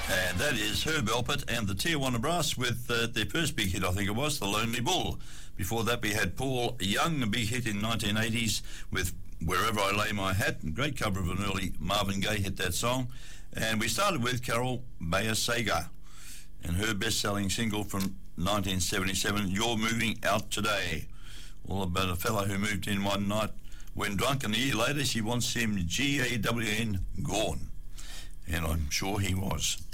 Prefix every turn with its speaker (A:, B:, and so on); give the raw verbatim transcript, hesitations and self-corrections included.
A: And that is Herb Alpert and the Tijuana Brass with uh, their first big hit, I think it was, The Lonely Bull. Before that we had Paul Young, a big hit in nineteen eighties with Wherever I Lay My Hat, a great cover of an early Marvin Gaye hit, that song. And we started with Carol Bayer-Sager and her best-selling single from nineteen seventy-seven, You're Moving Out Today. All about a fellow who moved in one night when drunk, and a year later she wants him G A W N gone. And I'm sure he was.